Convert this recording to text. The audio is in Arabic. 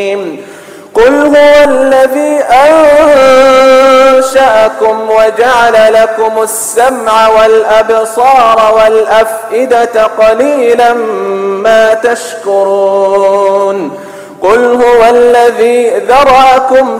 قل هو الذي أنشأكم وجعل لكم السمع والأبصار والأفئدة قليلا ما تشكرون قل هو الذي ذرأكم